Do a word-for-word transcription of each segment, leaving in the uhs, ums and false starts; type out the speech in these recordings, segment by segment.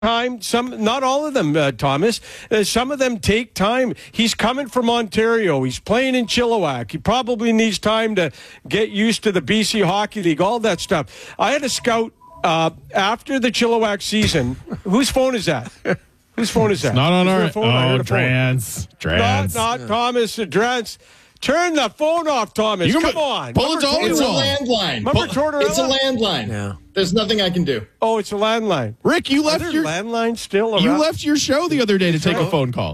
time. Some, not all of them, uh, Thomas. Uh, some of them take time. He's coming from Ontario. He's playing in Chilliwack. He probably needs time to get used to the B C Hockey League, all that stuff. I had a scout uh, after the Chilliwack season. Whose phone is that? Whose phone is that? It's not on our phone? Oh, Drance. Drance. Not, not yeah. Thomas. Uh, Drance. Turn the phone off, Thomas. You Come on. Pull it It's a landline. Remember Tortorella? It's a landline. Yeah. There's nothing I can do. Oh, it's a landline. Rick, you Are left there your landline still around? You left your show the other day to take a phone call.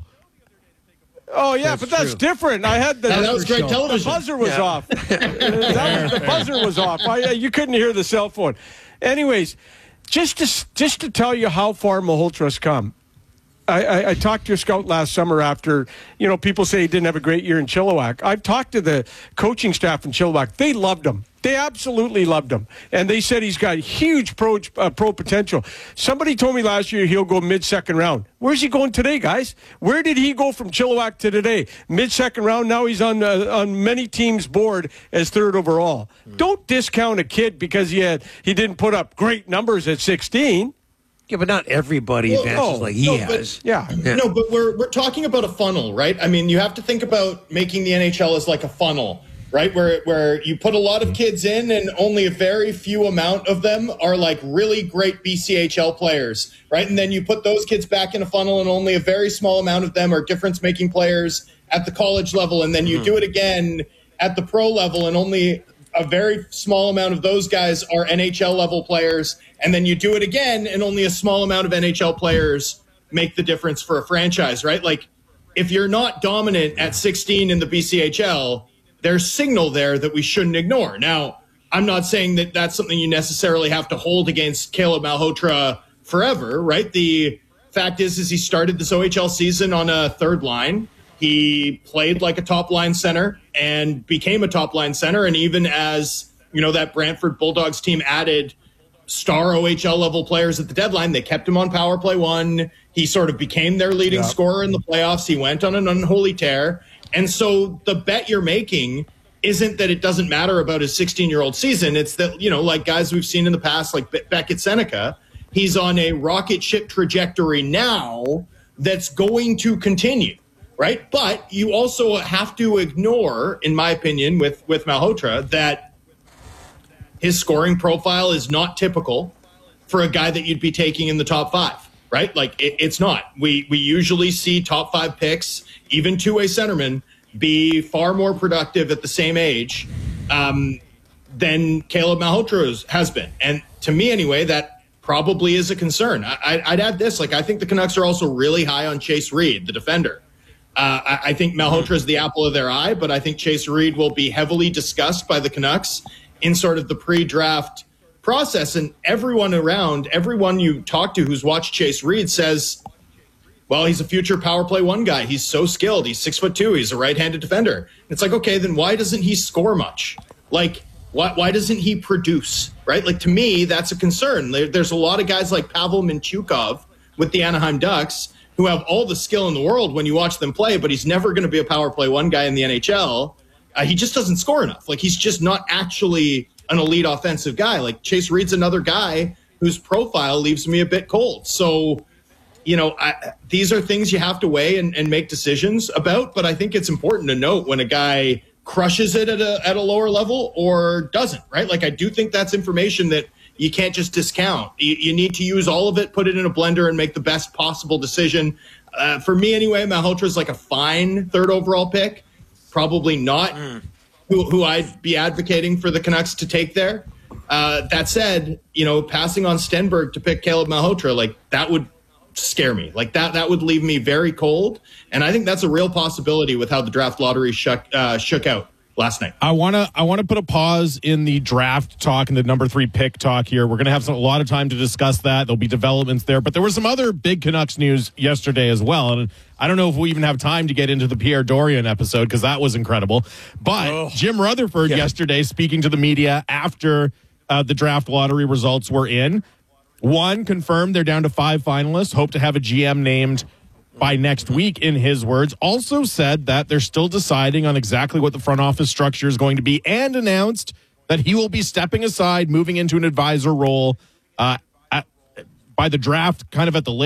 Oh, yeah, That's but that's true. different. I had the, Now, that was great show. television. The buzzer was Yeah. off. that was, the buzzer was off. I, you couldn't hear the cell phone. Anyways, just to, just to tell you how far Malhotra's come. I, I, I talked to a scout last summer after, you know, people say he didn't have a great year in Chilliwack. I've talked to the coaching staff in Chilliwack. They loved him. They absolutely loved him. And they said he's got huge pro, uh, pro potential. Somebody told me last year he'll go mid-second round. Where's he going today, guys? Where did he go from Chilliwack to today? Mid-second round. Now he's on uh, on many teams' board as third overall. Mm. Don't discount a kid because he, had, he didn't put up great numbers at sixteen. Yeah, but not everybody Well, advances no, like he no, has. but- Yeah. Yeah. No, but we're we're talking about a funnel, right? I mean, you have to think about making the N H L as like a funnel, right? Where where you put a lot of kids in and only a very few amount of them are like really great B C H L players, right? And then you put those kids back in a funnel and only a very small amount of them are difference-making players at the college level. And then you mm-hmm. do it again at the pro level and only a very small amount of those guys are N H L level players. And then you do it again and only a small amount of N H L players make the difference for a franchise, right? Like if you're not dominant at sixteen in the B C H L, there's signal there that we shouldn't ignore. Now, I'm not saying that that's something you necessarily have to hold against Caleb Malhotra forever, right? The fact is, is he started this O H L season on a third line. He played like a top line center and became a top line center. And even as, you know, that Brantford Bulldogs team added star O H L level players at the deadline, they kept him on power play one. He sort of became their leading yeah. scorer in the playoffs. He went on an unholy tear. And so the bet you're making isn't that it doesn't matter about his sixteen-year-old season. It's that, you know, like guys we've seen in the past, like Be- Beckett Seneca, he's on a rocket ship trajectory now that's going to continue. Right. But you also have to ignore, in my opinion, with, with Malhotra, that his scoring profile is not typical for a guy that you'd be taking in the top five. Right. Like it, it's not. We we usually see top five picks, even two-way centermen, be far more productive at the same age um, than Caleb Malhotra has been. And to me, anyway, that probably is a concern. I, I'd add this. Like I think the Canucks are also really high on Chase Reed, the defender. Uh, I, I think Malhotra is the apple of their eye, but I think Chase Reed will be heavily discussed by the Canucks in sort of the pre-draft process. And everyone around, everyone you talk to who's watched Chase Reed says, well, he's a future power play one guy. He's so skilled. He's six foot two. He's a right-handed defender. It's like, okay, then why doesn't he score much? Like, why, why doesn't he produce? Right? Like, to me, that's a concern. There, there's a lot of guys like Pavel Mintyukov with the Anaheim Ducks who have all the skill in the world when you watch them play, but he's never going to be a power play one guy in the N H L. Uh, he just doesn't score enough. Like, he's just not actually an elite offensive guy. Like, Chase Reed's another guy whose profile leaves me a bit cold. So, you know, I, these are things you have to weigh and, and make decisions about, but I think it's important to note when a guy crushes it at a, at a lower level or doesn't, right? Like, I do think that's information that you can't just discount. You, you need to use all of it, put it in a blender, and make the best possible decision. Uh, for me, anyway, Malhotra is like a fine third overall pick. Probably not mm. who, who I'd be advocating for the Canucks to take there. Uh, that said, you know, passing on Stenberg to pick Caleb Malhotra, like that would scare me. Like that, that would leave me very cold. And I think that's a real possibility with how the draft lottery shook, uh, shook out last night. I want to I want to put a pause in the draft talk and the number three pick talk here. We're going to have some, a lot of time to discuss that. There'll be developments there, but there was some other big Canucks news yesterday as well. And I don't know if we even have time to get into the Pierre Dorion episode because that was incredible. But oh. Jim Rutherford yeah. yesterday speaking to the media after uh, the draft lottery results were in. One, confirmed they're down to five finalists. Hope to have a G M named by next week, in his words. Also said that they're still deciding on exactly what the front office structure is going to be, and announced that he will be stepping aside, moving into an advisor role uh, at, by the draft, kind of at the